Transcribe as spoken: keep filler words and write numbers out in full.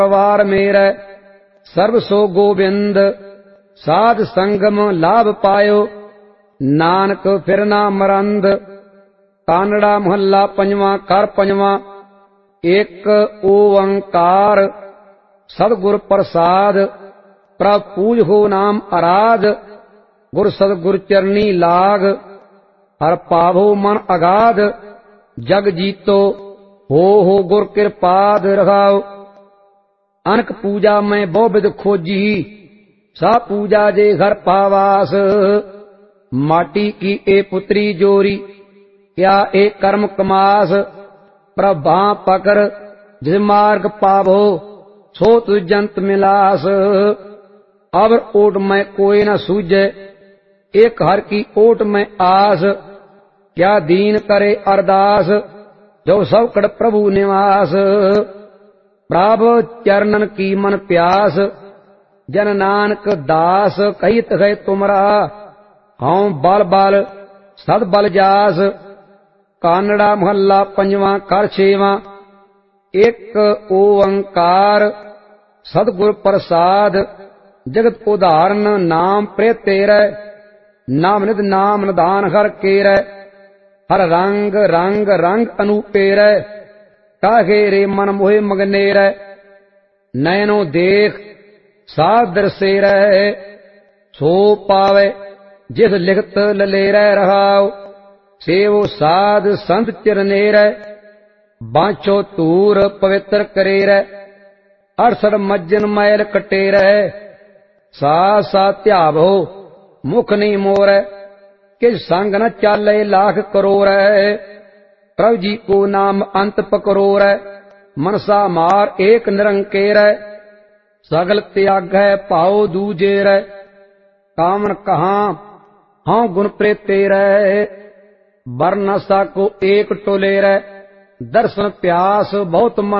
वार मेरै सर्व सो गोविंद साध संगम लाभ पायो नानक फिर ना मरंद। कानड़ा मोहल्ला पंजवा कर पंजवा। एक ओंकार सतगुर प्रसाद प्रभ पूज हो नाम आराध। गुर सतगुर चरनी लाग हर पावो मन अगाध। जग जीतो हो हो गुर कृपाद रखाओ। अनक पूजा में बहु विध खोजी सा पूजा जे घर पावास। माटी की ए पुत्री जोरी क्या ए कर्म कमास। प्रभा पकर जिस मार्ग पावो सो तुझ जंत मिलास। अब ओट में कोई न सूझे एक हर की ओट में आस। क्या दीन करे अरदास जो सब कड़ प्रभु निवास। प्रभ चरणन की मन प्यास जन नानक दास। कही तकै तुमरा हऊँ बल बल सद बल जास। कानड़ा मोहल्ला पंजवा कर छेवा। एक ओंकार सतगुर प्रसाद जगत उदाहरण नाम प्रे तेरै। नाम निध नाम निधान हर केरै हर रंग रंग रंग अनुपेरै। काहे रे मन मोहे मगनेरै नयनो देख साध दरसेरै। सो पावे जिस लिखत ललेरै रहाओ सेवो साध संत चिरनेरै। बांछो तूर पवित्र करेरै अड़सठ मज्जन मैल कटेरै। सा सा ध्यावो मुख नहीं मोरै किस संग न चाले लाख करोरै। प्रभु जी को नाम अंत पकरोरै मनसा मार एक निरंकेरै। सगल त्यागै भाव दूजेरै कामन कहाँ हाँ गुण प्रेतेरै। बरनसा को एक टोलेरै दर्शन प्यास बहुत मन